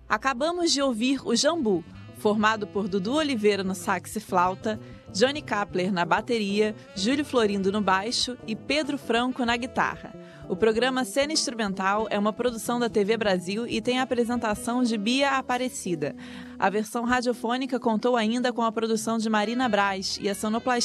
Acabamos de ouvir o Jambu, formado por Dudu Oliveira no sax e flauta, Johnny Kapler na bateria, Júlio Florindo no baixo e Pedro Franco na guitarra. O programa Cena Instrumental é uma produção da TV Brasil e tem a apresentação de Bia Aparecida. A versão radiofônica contou ainda com a produção de Marina Braz e a sonoplastia